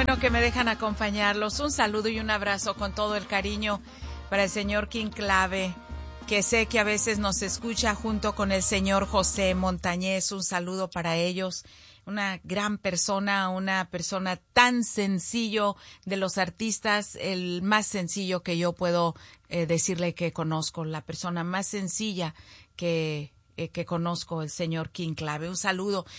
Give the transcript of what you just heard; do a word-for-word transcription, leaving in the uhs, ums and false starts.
bueno que me dejan acompañarlos. Un saludo y un abrazo con todo el cariño para el señor King Clave, que sé que a veces nos escucha junto con el señor José Montañez. Un saludo para ellos. Una gran persona, una persona tan sencillo, de los artistas, el más sencillo que yo puedo eh, decirle que conozco, la persona más sencilla que, eh, que conozco, el señor King Clave. Un saludo.